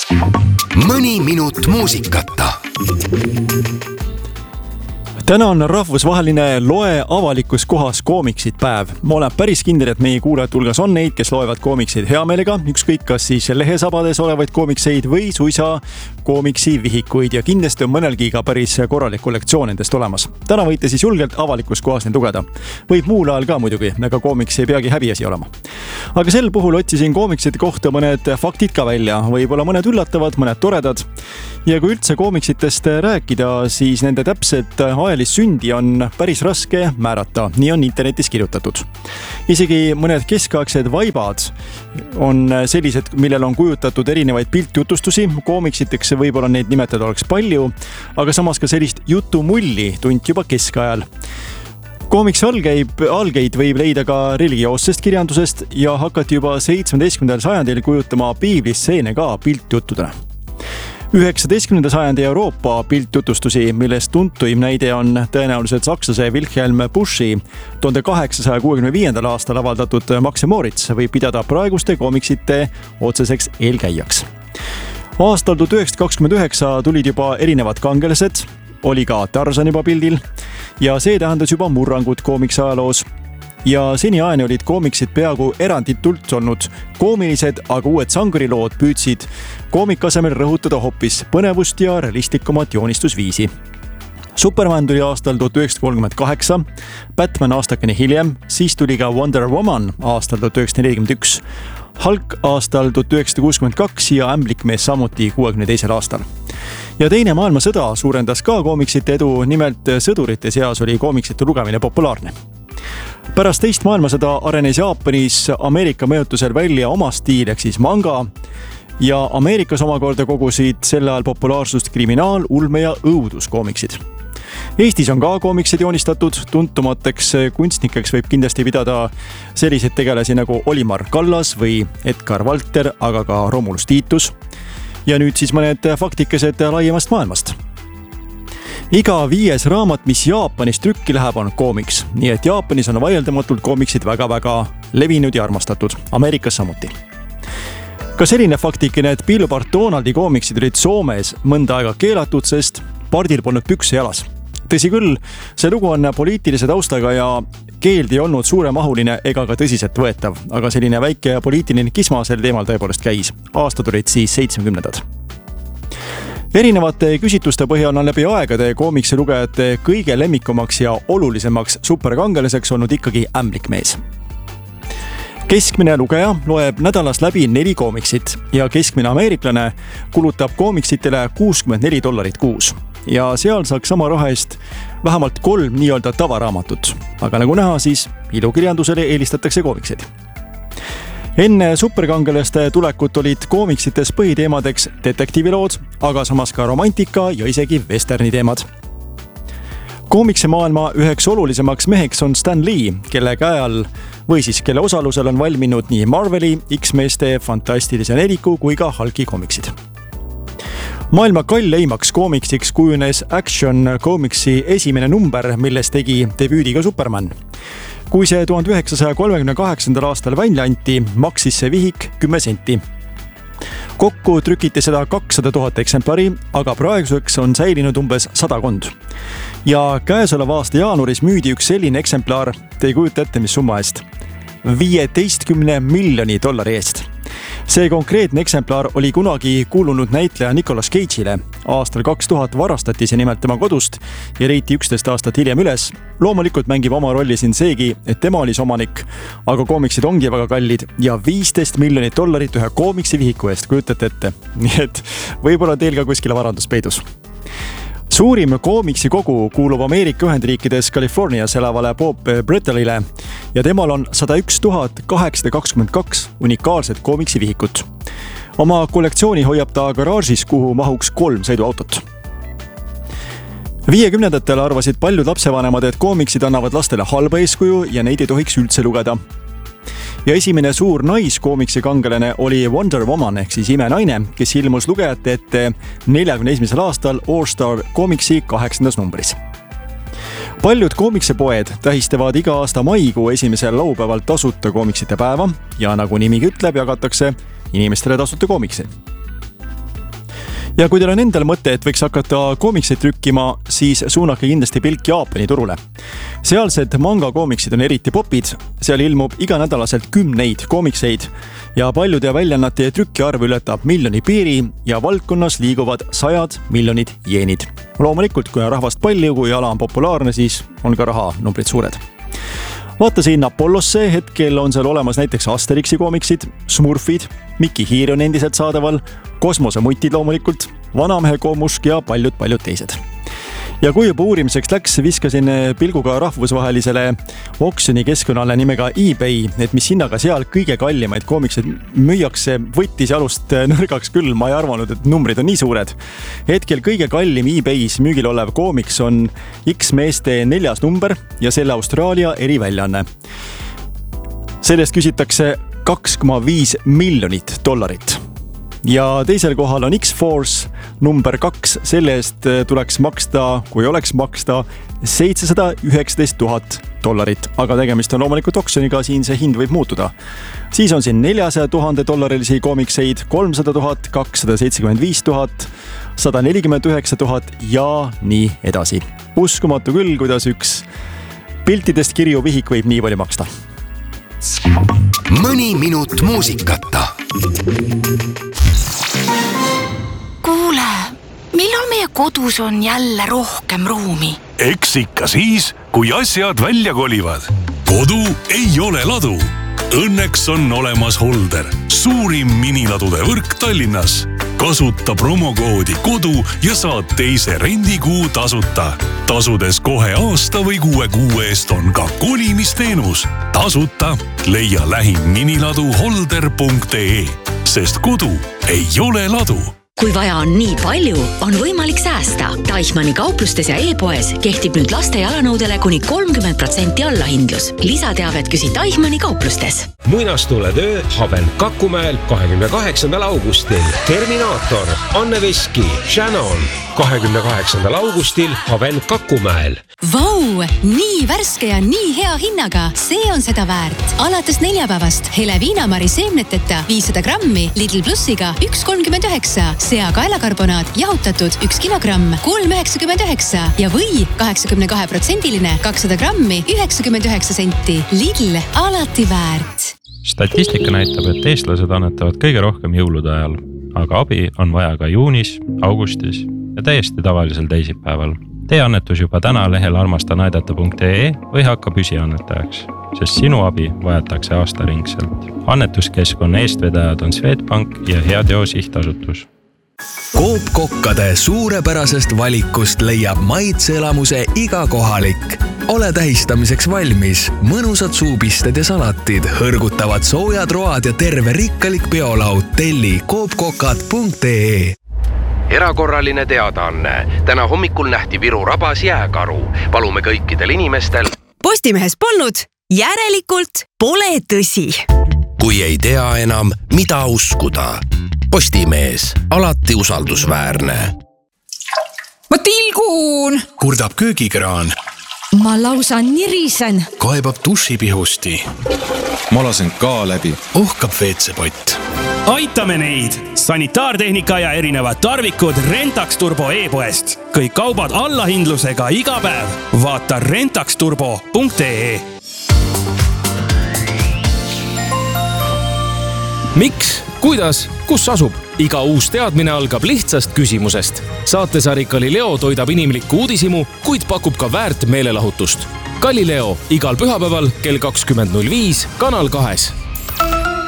Mõni minut muusikata. Täna on rahvusvaheline Loe avalikus kohas koomiksid päev. Ma olen päris kindel, et meie kuulajate hulgas on neid, kes loevad koomikseid heameelega, ükskõik kas siis lehesabades olevaid koomikseid või suisa koomiksi vihikuid ja kindlasti on mõnelgi ka päris korralik kollektsioon nendest olemas. Täna võite siis julgelt avalikus kohas neid lugeda. Võib muul ajal ka muidugi, ega koomiks ei peagi häbiasi olema. Aga sel puhul otsisin koomikside kohta mõned faktid ka välja, võib-olla mõned üllatavad, mõned toredad. Ja kui üldse koomiksitest rääkida, siis nende täpset ajalist sündi on päris raske määrata, nii on internetis kirjutatud. Isegi mõned keskaegsed vaibad on sellised, millel on kujutatud erinevaid piltjutustusi, koomiksiteks võib-olla neid nimetada oleks palju, aga samas ka sellist jutumulli tunti juba keskajal. Koomiksi algeid võib leida ka religioossest kirjandusest ja hakati juba 17. sajandil kujutama piiblistseene ka piltjuttudena. 19. sajandi Euroopa piltjutustusi, millest tuntuim näide on tõenäoliselt sakslase Wilhelm Bushi 1865. aastal avaldatud Max ja Moritz võib pidada praeguste koomiksite otseseks eelkäijaks. Aastal 1929 tulid juba erinevad kangelased, oli ka Tarzan juba pildil ja see tähendas juba murrangut koomiksi ajaloos. Ja seniajani olid koomiksid peaaegu eranditult olnud koomilised, aga uued sangurilood püüdsid koomika asemel rõhutada hoopis põnevust ja realistlikumat joonistusviisi. Superman tuli aastal 1938, Batman aastakene hiljem, siis tuli ka Wonder Woman aastal 1941, Hulk aastal 1962 ja Ämblikmees samuti 62. aastal. Ja teine maailmasõda suurendas ka koomiksite edu, nimelt sõdurite seas oli koomiksite lugemine populaarne. Pärast teist maailmasõda arenes Jaapanis Ameerika mõjutusel välja oma stiil ehk siis manga ja Ameerikas omakorda kogusid selle ajal populaarsust kriminaal-, ulme- ja õuduskoomiksid. Eestis on ka koomiksid joonistatud, tuntumateks kunstnikeks võib kindlasti pidada selliseid tegelasi nagu Olimar Kallas või Edgar Valter, aga ka Romulus Titus. Ja nüüd siis mõned faktikesed laiemast maailmast. Iga 5. raamat, mis Jaapanis trükki läheb, on koomiks, nii et Jaapanis on vaieldamatult koomiksid väga-väga levinud ja armastatud, Ameerikas samuti. Ka selline faktikene, et Bill Bart Donaldi koomiksid olid Soomes mõnda aega keelatud, sest Bardil polnud pükse jalas. Tõsi küll, see lugu on poliitilise taustaga ja keeld ei olnud suuremahuline ega ka tõsiselt võetav, aga selline väike poliitiline kisma sel teemal tõepoolest käis. Aastad olid siis 70. Erinevate küsitluste põhjal on läbi aegade koomiksi lugejate kõige lemmikumaks ja olulisemaks superkangelaseks olnud ikkagi Ämblikmees. Keskmine lugeja loeb nädalas läbi 4 koomiksit ja keskmine ameeriklane kulutab koomiksitele $64 kuus. Ja seal saaks sama raha eest vähemalt 3 nii-öelda tavaraamatut. Aga nagu näha, siis ilukirjandusele eelistatakse koomikseid. Enne superkangelaste tulekut olid koomiksites põhiteemadeks detektiivilood, aga samas ka romantika ja isegi westerni teemad. Koomikse maailma üheks olulisemaks meheks on Stan Lee, kelle käe all või siis kelle osalusel on valminud nii Marveli, X-meeste, Fantastilise neliku kui ka Hulki koomiksid. Maailma kalleimaks koomiksiks kujunes Action koomiksi esimene number, milles tegi debüüdi ka Superman. Kui see 1938. aastal välja anti, maksis see vihik 10 senti. Kokku trükiti seda 200 000 eksemplari, aga praeguseks on säilinud umbes 100. Ja käesoleva aasta jaanuaris müüdi üks selline eksemplar, te ei kujuta ette, mis summa eest, $15 miljoni eest. See konkreetne eksemplar oli kunagi kuulunud näitleja Nicolas Cage'ile. Aastal 2000 varastati see nimelt tema kodust ja leiti 11 aastat hiljem üles. Loomulikult mängib oma rolli siin seegi, et tema oli omanik, aga koomiksid ongi väga kallid ja $15 miljonit ühe koomiksi vihiku eest, kujutate ette. Nii et võib-olla teil ka kuskile varandus peidus. Suurim koomiksi kogu kuulub Ameerika Ühendriikides Californias elavale Bob Brettelile ja temal on 101 822 unikaalset koomiksi vihikut. Oma kollektsiooni hoiab ta garaažis, kuhu mahuks 3 sõiduautot. 50-ndatel arvasid paljud lapsevanemad, et koomiksid annavad lastele halba eeskuju ja neid ei tohiks üldse lugeda. Ja esimene suur naiskoomiksi kangelane oli Wonder Woman ehk siis imenaine, kes ilmus lugejate ette 41. aastal All Star koomiksi 8. numbris. Paljud koomiksipoed tähistavad iga aasta maikuu esimesel laupäeval tasuta koomiksite päeva ja nagu nimigi ütleb, jagatakse inimestele tasuta koomiksi. Ja kui teil on endal mõte, et võiks hakata koomikseid trükkima, siis suunake kindlasti pilk Jaapani turule. Sealsed manga koomiksid on eriti popid, seal ilmub iganädalaselt 10 koomikseid ja paljude väljaannete trükki arv ületab 1 miljoni piiri ja valdkonnas liiguvad 100 miljonid jeenid. Loomulikult, kui on rahvast palju, kui ala on populaarne, siis on ka rahanumbrid suured. Vaatasin Apollosse, hetkel on seal olemas näiteks Asterixi koomiksid, Smurfid, Mikki Hiiri on endiselt saadaval, Kosmosemutid loomulikult, Vanamehe Koomusk ja paljud teised. Ja kui juba uurimiseks läks, viskasin pilguga rahvusvahelisele oksjoni keskkonnale nimega eBay, et mis hinnaga seal kõige kallimaid koomikseid müüakse, võttis jalust nõrgaks küll, ma ei arvanud, et numbrid on nii suured. Hetkel kõige kallim eBay's müügil olev koomiks on X-meeste 4. number ja selle Austraalia eriväljaanne. Sellest küsitakse $2,5 miljonit. Ja teisel kohal on X-Force number 2, selle eest tuleks maksta, kui oleks maksta $719 000, aga tegemist on loomulikult oksjoniga, siin see hind võib muutuda. Siis on siin $400 000 koomikseid, 300 000, 275 000, 149 000 ja nii edasi. Uskumatu küll, kuidas üks piltidest kirju vihik võib nii palju maksta. Mõni minut muusikata. Kuule, millal meie kodus on jälle rohkem ruumi? Eks ikka siis, kui asjad välja kolivad. Kodu ei ole ladu. Õnneks on olemas Holder, suurim miniladude võrk Tallinnas. Kasuta promokoodi kodu ja saad teise rendikuu tasuta. Tasudes kohe aasta või 6 kuu eest on ka kolimisteenus. Tasuta leia lähim miniladu holder.ee, sest kodu ei ole ladu. Kui vaja on nii palju, on võimalik säästa. Teichmanni kauplustes ja e-poes kehtib nüüd laste jalanõudele kuni 30% allahindlus. Lisateavet küsi Teichmanni kauplustes. Muinastule töö Haben Kakumäel 28. augustil. Terminaator, Anne Veski, Shannon 28. augustil Haben Kakumäel. Vau, nii värske ja nii hea hinnaga. See on seda väärt. Alates neljapäevast hele viinamari seemneteta 500 grammi Lidl Plussiga 1,39. Seakaelakarbonaat jahutatud 1 kilogramm 3,99 ja või 82% 200 grammi 99 senti. Lidl alati väärt. Statistika näitab, et eestlased annetavad kõige rohkem jõulude ajal, aga abi on vaja ka juunis, augustis ja täiesti tavalisel teisipäeval. Tee annetus juba täna lehel armastanaidata.ee või hakka püsiannetajaks, sest sinu abi vajatakse aastaringselt. Annetuskeskkonna eestvedajad on Swedbank ja Heateo sihtasutus. Coop-kokkade suurepärasest valikust leiab maitseelamuse iga kohalik. Ole tähistamiseks valmis. Mõnusad suupisted ja salatid, hõrgutavad soojad road ja terve rikkalik peolaud. Telli coopkokad.ee. Erakorraline teadaanne. Täna hommikul nähti Viru rabas jääkaru. Palume kõikidel inimestel. Postimehes polnud, järelikult pole tõsi. Kui ei tea enam, mida uskuda. Postimees, alati usaldusväärne. Ma tilgun! Kurdab köögikraan. Ma lausa nirisen. Kaebab dušipihusti. Ma lasen ka läbi. Ohkab veetsepott. Aitame neid! Sanitaartehnika ja erinevad tarvikud Rentax Turbo e-poest. Kõik kaubad allahindlusega iga päev. Vaata rentaxturbo.ee. Miks? Kuidas? Kus asub? Iga uus teadmine algab lihtsast küsimusest. Saatesari Galileo toidab inimlikku uudisimu, kuid pakub ka väärt meelelahutust. Galileo igal pühapäeval kell 20.05 Kanal 2.